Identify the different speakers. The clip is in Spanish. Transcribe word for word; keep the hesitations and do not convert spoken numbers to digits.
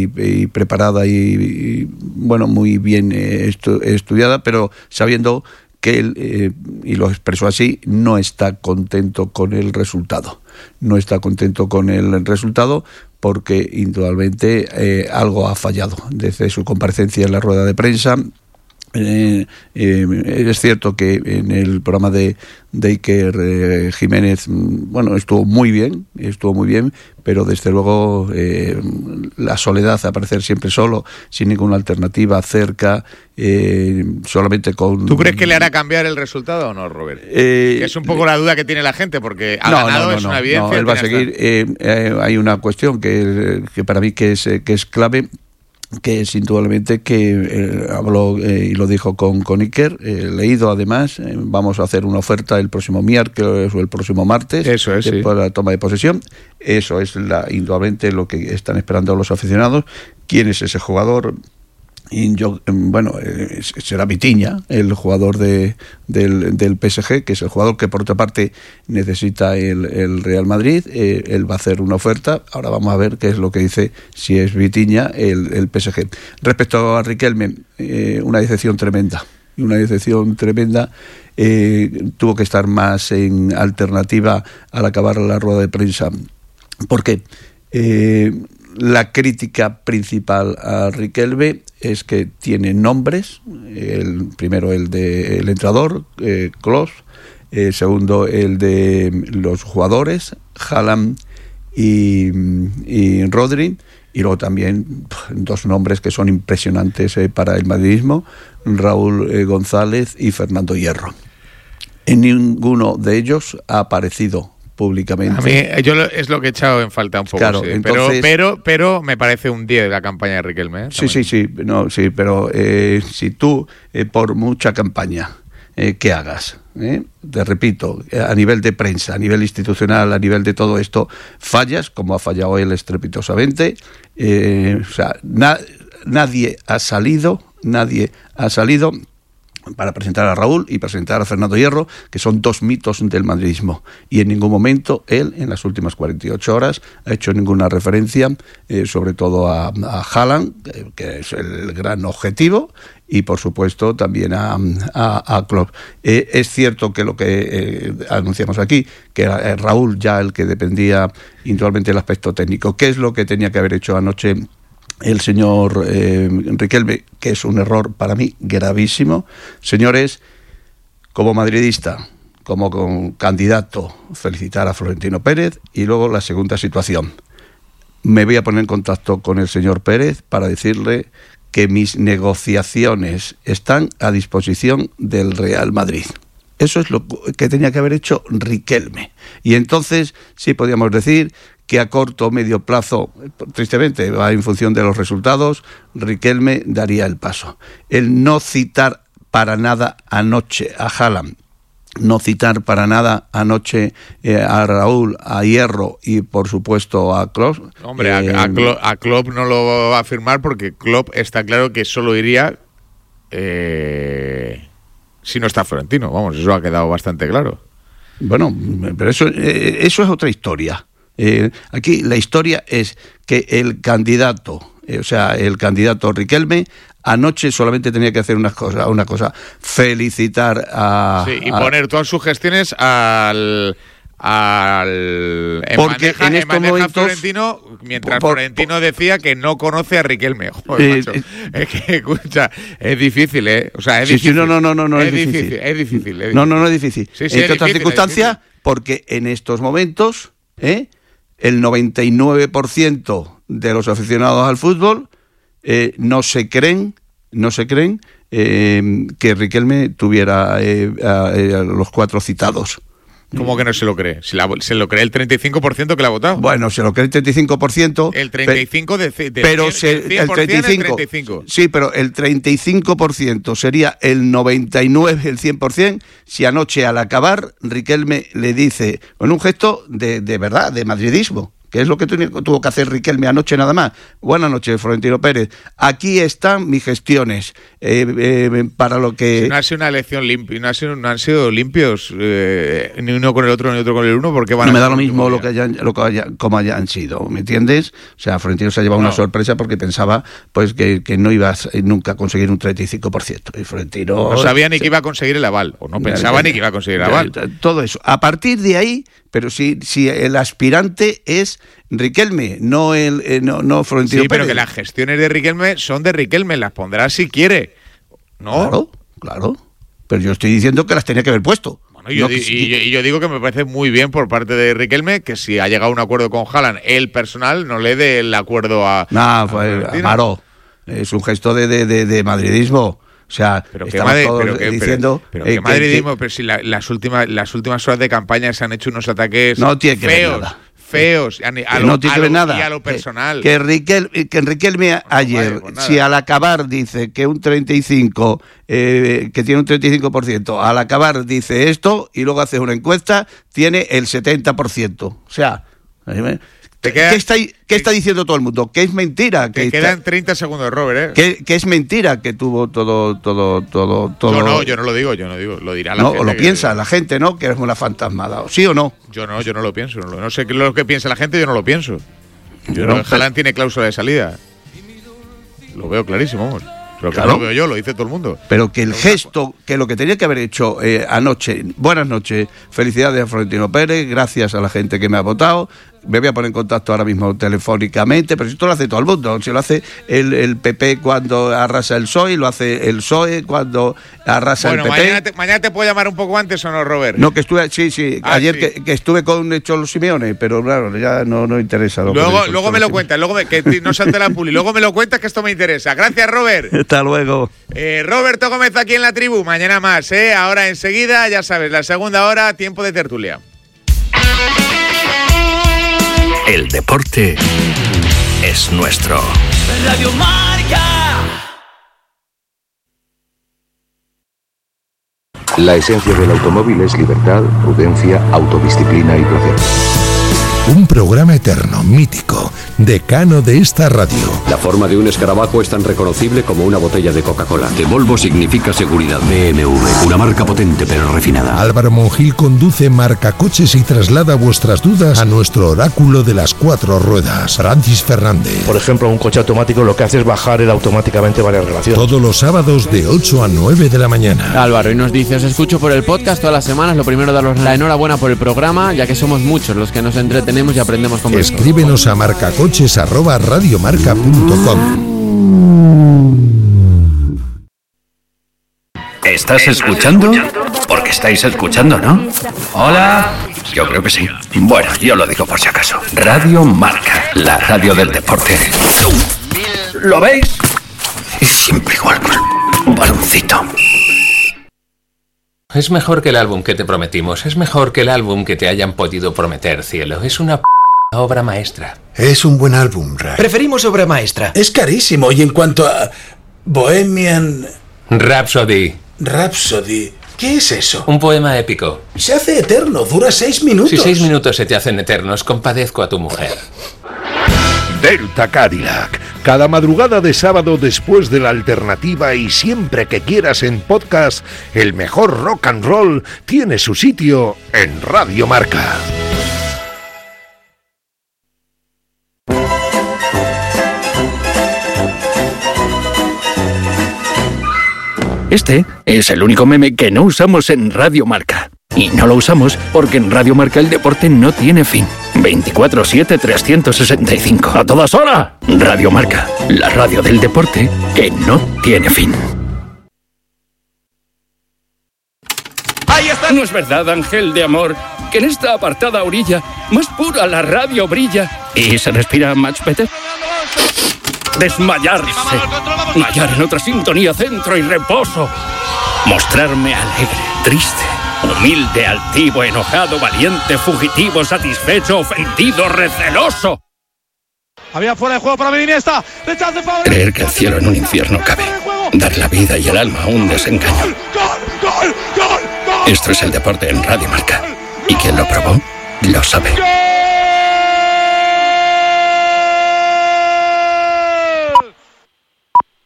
Speaker 1: y, y preparada y, y, bueno, muy bien eh, estu- estudiada, pero sabiendo que él, eh, y lo expresó así, no está contento con el resultado. No está contento con el resultado porque indudablemente eh, algo ha fallado. Desde su comparecencia en la rueda de prensa, Eh, eh, es cierto que en el programa de, de Iker eh, Jiménez, bueno, estuvo muy bien, estuvo muy bien, pero desde luego eh, la soledad, aparecer siempre solo, sin ninguna alternativa cerca, eh, solamente con...
Speaker 2: ¿Tú crees que le hará cambiar el resultado o no, Robert?
Speaker 1: Eh,
Speaker 2: que es un poco la duda que tiene la gente, porque ha
Speaker 1: no,
Speaker 2: ganado,
Speaker 1: no, no,
Speaker 2: es
Speaker 1: no,
Speaker 2: una evidencia.
Speaker 1: No, él va a seguir. Eh, eh, hay una cuestión que, que para mí que es, que es clave, que es indudablemente que eh, habló eh, y lo dijo con, con Iker, eh, leído además, eh, vamos a hacer una oferta el próximo miércoles o el próximo martes.
Speaker 2: Eso es,
Speaker 1: de,
Speaker 2: sí.
Speaker 1: Para la toma de posesión. Eso es la, indudablemente lo que están esperando los aficionados. ¿Quién es ese jugador? Y yo, bueno, eh, será Vitinha, el jugador de, del, del P S G, que es el jugador que por otra parte necesita el, el Real Madrid. Eh, él va a hacer una oferta. Ahora vamos a ver qué es lo que dice, si es Vitinha el, el P S G. Respecto a Riquelme, eh, una decepción tremenda. Una decepción tremenda. Eh, tuvo que estar más en alternativa al acabar la rueda de prensa. ¿Por qué? Eh, la crítica principal a Riquelme es que tiene nombres, el primero el de el entrenador, eh, Klopp, eh, segundo el de los jugadores, Haaland y, y Rodri, y luego también dos nombres que son impresionantes eh, para el madridismo, Raúl eh, González y Fernando Hierro. En ninguno de ellos ha aparecido públicamente.
Speaker 2: A mí yo lo, es lo que he echado en falta un poco,
Speaker 1: claro,
Speaker 2: sí.
Speaker 1: entonces,
Speaker 2: pero, pero pero me parece un diez de la campaña de Riquelme, ¿eh?
Speaker 1: Sí, sí, sí, no, sí, pero eh, si tú, eh, por mucha campaña eh, que hagas, eh, te repito, a nivel de prensa, a nivel institucional, a nivel de todo esto, fallas, como ha fallado él estrepitosamente, eh, o sea, na- nadie ha salido, nadie ha salido para presentar a Raúl y presentar a Fernando Hierro, que son dos mitos del madridismo, y en ningún momento él, en las últimas cuarenta y ocho horas, ha hecho ninguna referencia, eh, sobre todo a, a Haaland, eh, que es el gran objetivo, y por supuesto también a, a, a Klopp. Eh, es cierto que lo que eh, anunciamos aquí, que era Raúl ya el que dependía indudablemente del aspecto técnico. ¿Qué es lo que tenía que haber hecho anoche el señor eh, Riquelme? Que es un error para mí gravísimo. Señores, como madridista, como con candidato, felicitar a Florentino Pérez. Y luego la segunda situación, me voy a poner en contacto con el señor Pérez para decirle que mis negociaciones están a disposición del Real Madrid. Eso es lo que tenía que haber hecho Riquelme. Y entonces sí podríamos decir que a corto o medio plazo, tristemente, va en función de los resultados, Riquelme daría el paso. El no citar para nada anoche a Haaland, no citar para nada anoche eh, a Raúl, a Hierro y por supuesto a Klopp.
Speaker 2: Hombre,
Speaker 1: eh,
Speaker 2: a, a, Klopp, a Klopp no lo va a afirmar porque Klopp está claro que solo iría eh, si no está Florentino. Vamos, eso ha quedado bastante claro.
Speaker 1: Bueno, pero eso, eh, eso es otra historia. Eh, aquí la historia es que el candidato, eh, o sea, el candidato Riquelme, anoche solamente tenía que hacer una cosa, una cosa, felicitar a...
Speaker 2: Sí, y
Speaker 1: a,
Speaker 2: poner todas sus gestiones al... al en
Speaker 1: porque
Speaker 2: maneja,
Speaker 1: en estos
Speaker 2: en maneja
Speaker 1: momentos
Speaker 2: Florentino, mientras
Speaker 1: por,
Speaker 2: Florentino
Speaker 1: por,
Speaker 2: decía que no conoce a Riquelme. Joder,
Speaker 1: eh,
Speaker 2: macho.
Speaker 1: Eh,
Speaker 2: es que, escucha, es difícil, ¿eh? O sea, es
Speaker 1: sí,
Speaker 2: difícil.
Speaker 1: Sí, no, no, no, no, no
Speaker 2: es,
Speaker 1: es
Speaker 2: difícil,
Speaker 1: difícil.
Speaker 2: Es difícil, es difícil.
Speaker 1: No, no, no es difícil.
Speaker 2: Sí, sí,
Speaker 1: en
Speaker 2: es
Speaker 1: otras
Speaker 2: difícil,
Speaker 1: circunstancias, porque en estos momentos, ¿eh? el noventa y nueve por ciento de los aficionados al fútbol eh, no se creen, no se creen eh, que Riquelme tuviera eh, a, a los cuatro citados.
Speaker 2: ¿Cómo que no se lo cree? Si la, se lo cree el treinta y cinco por ciento que la ha votado.
Speaker 1: Bueno, se lo cree el treinta y cinco por ciento.
Speaker 2: El treinta y cinco por ciento de, de
Speaker 1: pero
Speaker 2: cien,
Speaker 1: se,
Speaker 2: el cien por ciento
Speaker 1: el treinta y cinco por ciento,
Speaker 2: el treinta y cinco por ciento.
Speaker 1: Sí, pero el treinta y cinco por ciento sería el noventa y nueve por ciento, el cien por ciento, si anoche al acabar Riquelme le dice, en un gesto de, de verdad, de madridismo, que es lo que tuvo que hacer Riquelme anoche nada más. Buenas noches, Florentino Pérez. Aquí están mis gestiones eh, eh, para lo que...
Speaker 2: Si no ha sido una elección limpia, no, ha sido, no han sido limpios eh, ni uno con el otro ni otro con el uno, porque van
Speaker 1: no
Speaker 2: a...
Speaker 1: me da lo mismo lo que hayan, lo que hayan, como hayan sido, ¿me entiendes? O sea, Florentino se ha llevado no. una sorpresa porque pensaba pues que, que no iba a nunca a conseguir un treinta y cinco por ciento. Y Florentino...
Speaker 2: No sabía ni que iba a conseguir el aval, o no pensaba ya, ni que iba a conseguir el aval.
Speaker 1: Todo eso. A partir de ahí, pero si, si el aspirante es Riquelme, no el eh, no, no Florentino
Speaker 2: Sí,
Speaker 1: Pérez.
Speaker 2: pero que las gestiones de Riquelme son de Riquelme, las pondrá si quiere, ¿no?
Speaker 1: Claro, claro. Pero yo estoy diciendo que las tenía que haber puesto.
Speaker 2: Bueno, y yo,
Speaker 1: no,
Speaker 2: y,
Speaker 1: sí.
Speaker 2: y, y yo digo que me parece muy bien por parte de Riquelme que si ha llegado a un acuerdo con Haaland, él personal no le dé el acuerdo a...
Speaker 1: No, fue Amaro. Es un gesto de, de, de, de madridismo. O sea,
Speaker 2: pero
Speaker 1: estamos
Speaker 2: madre,
Speaker 1: todos
Speaker 2: pero que,
Speaker 1: diciendo...
Speaker 2: Pero, pero
Speaker 1: eh,
Speaker 2: que madridismo,
Speaker 1: que,
Speaker 2: pero si la, las, últimas, las últimas horas de campaña se han hecho unos ataques
Speaker 1: no tiene que
Speaker 2: feos.
Speaker 1: ver nada.
Speaker 2: Feos, a, a lo,
Speaker 1: no tiene
Speaker 2: a
Speaker 1: que ver
Speaker 2: lo,
Speaker 1: nada.
Speaker 2: Y a lo personal.
Speaker 1: Que, que, Riquel, que Riquelme bueno, ayer, vale, pues si al acabar dice que un treinta y cinco, eh, que tiene un treinta y cinco por ciento, al acabar dice esto y luego hace una encuesta, tiene el setenta por ciento. O sea, ¿Te queda, ¿qué, está, ¿qué está diciendo todo el mundo? Que es mentira.
Speaker 2: Te
Speaker 1: que
Speaker 2: quedan
Speaker 1: está,
Speaker 2: treinta segundos, Robert, ¿eh?
Speaker 1: Que, que es mentira que tuvo todo, todo, todo, todo.
Speaker 2: Yo no, yo no lo digo, yo no digo, lo dirá la
Speaker 1: no,
Speaker 2: gente.
Speaker 1: O lo
Speaker 2: que,
Speaker 1: piensa la gente, ¿no? Que es una fantasmada, ¿sí o no?
Speaker 2: Yo no, yo no lo pienso. No, no sé qué es lo que piensa la gente, yo no lo pienso. Yo no, Haaland tiene cláusula de salida. Lo veo clarísimo, vamos. Pero que claro. No lo veo yo, lo dice todo el mundo.
Speaker 1: Pero que el gesto, que lo que tenía que haber hecho eh, anoche, buenas noches, felicidades a Florentino Pérez, gracias a la gente que me ha votado. Me voy a poner en contacto ahora mismo telefónicamente, pero si esto lo hace todo el mundo, si lo hace el, el P P cuando arrasa el P S O E, lo hace el P S O E cuando arrasa
Speaker 2: bueno,
Speaker 1: el P P.
Speaker 2: Mañana te, mañana te puedo llamar un poco antes, ¿o no, Robert?
Speaker 1: No, que estuve, sí, sí, ah, ayer sí. Que, que estuve con Cholo Simeone, pero claro, ya no, no interesa. Lo
Speaker 2: luego luego me lo cuentas, luego me, que no salte la puli, luego me lo cuentas que esto me interesa. Gracias, Robert.
Speaker 1: Hasta luego.
Speaker 2: Eh, Roberto Gómez aquí en la tribu, mañana más, ¿eh? Ahora enseguida, ya sabes, la segunda hora, tiempo de tertulia.
Speaker 3: El deporte es nuestro.
Speaker 4: Radio Marca.
Speaker 5: La esencia del automóvil es libertad, prudencia, autodisciplina y placer.
Speaker 6: Un programa eterno, mítico, decano de esta radio.
Speaker 7: La forma de un escarabajo es tan reconocible como una botella de Coca-Cola. De Volvo significa seguridad. B M W, una marca potente pero refinada.
Speaker 6: Álvaro Monjil conduce Marcacoches y traslada vuestras dudas a nuestro oráculo de las cuatro ruedas, Francis Fernández.
Speaker 8: Por ejemplo, un coche automático lo que hace es bajar él automáticamente varias relaciones.
Speaker 6: Todos los sábados de ocho a nueve de la mañana.
Speaker 9: Álvaro, y nos dice, os escucho por el podcast todas las semanas. Lo primero, daros la enhorabuena por el programa, ya que somos muchos los que nos entretenemos y aprendemos con vosotros.
Speaker 6: Escríbenos a marcacoches arroba radiomarca punto com.
Speaker 3: ¿Estás escuchando? Porque estáis escuchando, ¿no? Hola. Yo creo que sí. Bueno, yo lo digo por si acaso. Radio Marca, la radio del deporte. ¿Lo veis? Y siempre igual con un baloncito.
Speaker 10: Es mejor que el álbum que te prometimos. Es mejor que el álbum que te hayan podido prometer, cielo. Es una p*** obra maestra.
Speaker 11: Es un buen álbum, Ray.
Speaker 12: Preferimos obra maestra.
Speaker 11: Es carísimo. Y en cuanto a Bohemian
Speaker 10: Rhapsody.
Speaker 11: Rhapsody. ¿Qué es eso?
Speaker 10: Un poema épico.
Speaker 11: Se hace eterno. Dura seis minutos.
Speaker 10: Si seis minutos se te hacen eternos, compadezco a tu mujer.
Speaker 6: Delta Cadillac. Cada madrugada de sábado después de la alternativa y siempre que quieras en podcast, el mejor rock and roll tiene su sitio en Radio Marca.
Speaker 3: Este es el único meme que no usamos en Radio Marca. Y no lo usamos porque en Radio Marca el deporte no tiene fin. veinticuatro siete trescientos sesenta y cinco. ¡A todas horas! Radio Marca, la radio del deporte que no tiene fin.
Speaker 13: ¡Ahí está! ¿No es verdad, ángel de amor, que en esta apartada orilla más pura la radio brilla y se respira much better? Desmayarse, hallar en otra sintonía centro y reposo, mostrarme alegre, triste, humilde, altivo, enojado, valiente, fugitivo, satisfecho, ofendido, receloso.
Speaker 14: Había fuera de juego para Iniesta.
Speaker 13: Creer que el cielo en un infierno cabe, dar la vida y el alma a un desengaño.
Speaker 14: ¡Gol, gol, gol, gol!
Speaker 13: Esto es el deporte en Radio Marca, y quien lo probó lo sabe.